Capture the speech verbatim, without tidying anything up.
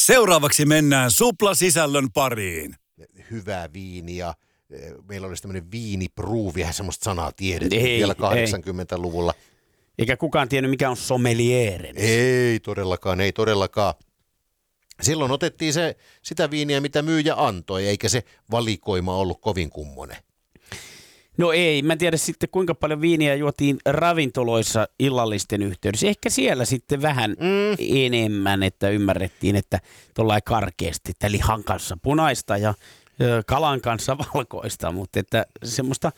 Seuraavaksi mennään suplasisällön pariin. Hyvää viiniä. Meillä olisi tämmöinen viinipruuvi, eihän semmoista sanaa tiedetty Ei, vielä kahdeksankymmentäluvulla. Eikä kukaan tiennyt, mikä on sommeliere. Ei todellakaan, ei todellakaan. Silloin otettiin se, sitä viiniä, mitä myyjä antoi, eikä se valikoima ollut kovin kummonen. No ei, mä en tiedä sitten kuinka paljon viiniä juotiin ravintoloissa illallisten yhteydessä. Ehkä siellä sitten vähän mm. enemmän, että ymmärrettiin, että tuollain karkeasti, että lihan kanssa punaista ja ö, kalan kanssa valkoista, mutta että semmoista